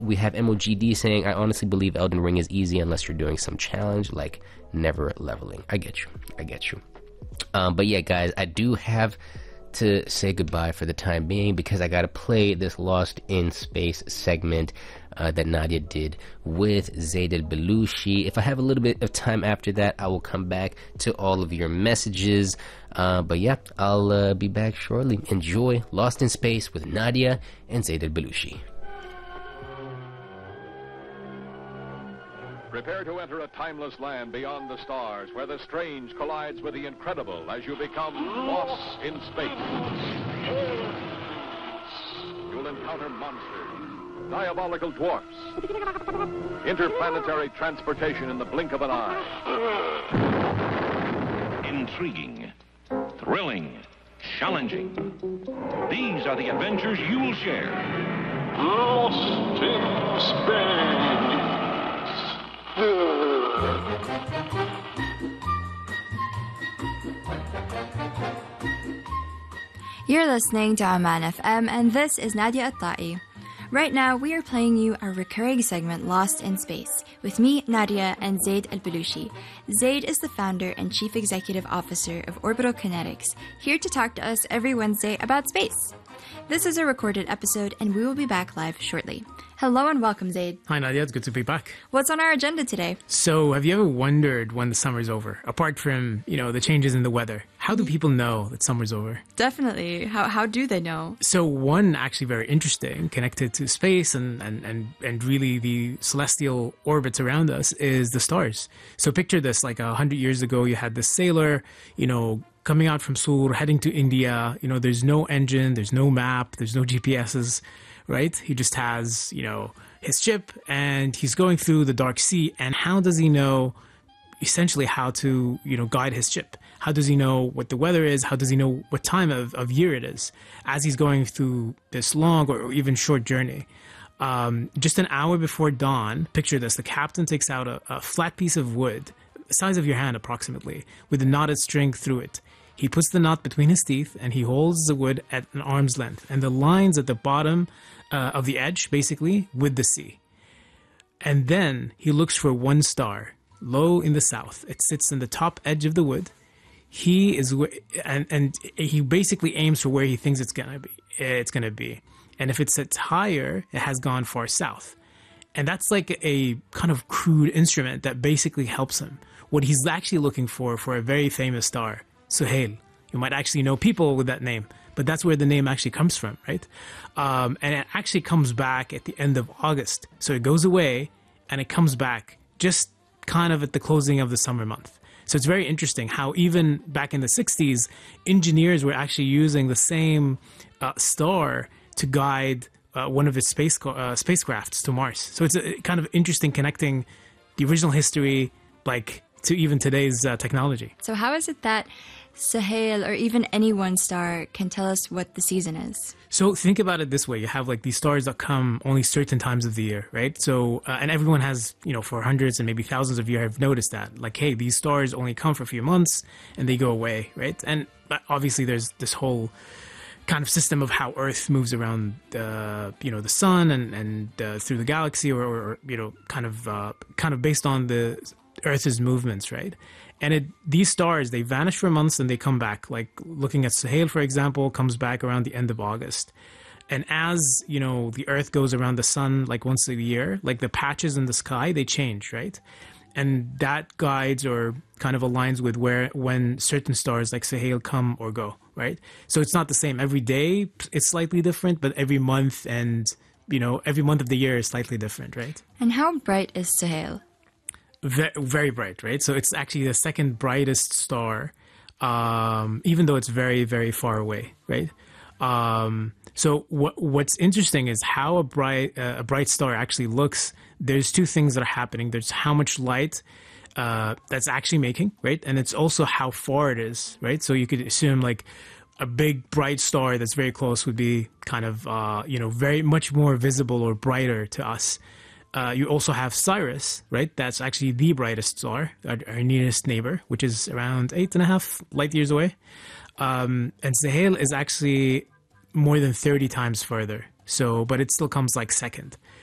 We have MOGD saying, I honestly believe Elden Ring is easy unless you're doing some challenge like never leveling. I get you. But yeah, guys, I do have to say goodbye for the time being because I gotta play this Lost in Space segment that Nadia did with Zaid El-Belushi. If I have a little bit of time after that, I will come back to all of your messages. But yeah, I'll be back shortly. Enjoy Lost in Space with Nadia and Zaid El-Belushi. Prepare to enter a timeless land beyond the stars where the strange collides with the incredible as you become lost in space. You'll encounter monsters, diabolical dwarfs, interplanetary transportation in the blink of an eye. Intriguing, thrilling, challenging. These are the adventures you will share. Lost in space. You're listening to Aman FM, and this is Nadia At-Tai. Right now, we are playing you our recurring segment, Lost in Space, with me, Nadia, and Zaid El-Belushi. Zaid is the founder and chief executive officer of Orbital Kinetics, here to talk to us every Wednesday about space. This is a recorded episode, and we will be back live shortly. Hello and welcome, Zaid. Hi, Nadia. It's good to be back. What's on our agenda today? So, have you ever wondered when the summer's over? Apart from, the changes in the weather, how do people know that summer's over? Definitely. How do they know? So, one actually very interesting, connected to space and really the celestial orbits around us is the stars. So, picture this, like 100 years ago, you had this sailor, coming out from Sur, heading to India. There's no engine, there's no map, there's no GPSs. Right? He just has, his ship and he's going through the dark sea. And how does he know essentially how to, guide his ship? How does he know what the weather is? How does he know what time of year it is as he's going through this long or even short journey? Just an hour before dawn, picture this, the captain takes out a flat piece of wood, the size of your hand approximately, with a knotted string through it. He puts the knot between his teeth and he holds the wood at an arm's length. And the line's at the bottom of the edge, basically, with the sea. And then he looks for one star, low in the south. It sits in the top edge of the wood. He basically aims for where he thinks it's gonna be. And if it sits higher, it has gone far south. And that's like a kind of crude instrument that basically helps him. What he's actually looking for a very famous star, Suhail. You might actually know people with that name, but that's where the name actually comes from, right? And it actually comes back at the end of August. So it goes away and it comes back just kind of at the closing of the summer month. So it's very interesting how even back in the 60s, engineers were actually using the same star to guide one of its spacecrafts to Mars. So it's a kind of interesting connecting the original history to even today's technology. So how is it that Suhail or even any one star can tell us what the season is? So think about it this way. You have these stars that come only certain times of the year, right? So, and everyone has, for hundreds and maybe thousands of years have noticed that. Hey, these stars only come for a few months and they go away, right? And obviously there's this whole kind of system of how Earth moves around, the sun and through the galaxy or kind of based on the Earth's movements, right? And these stars, they vanish for months and they come back. Like looking at Suhail, for example, comes back around the end of August. And as, the Earth goes around the sun once a year, the patches in the sky, they change, right? And that guides or kind of aligns with when certain stars like Suhail come or go, right? So it's not the same. Every day it's slightly different, but every month and, every month of the year is slightly different, right? And how bright is Suhail? Very, very bright, right? So it's actually the second brightest star, even though it's very, very far away, right? So what's interesting is how a bright star actually looks. There's two things that are happening. There's how much light that's actually making, right? And it's also how far it is, right? So you could assume a big bright star that's very close would be kind of, very much more visible or brighter to us. You also have Sirius, right? That's actually the brightest star, our nearest neighbor, which is around 8.5 light years away. And Suhail is actually more than 30 times further. So, but it still comes second.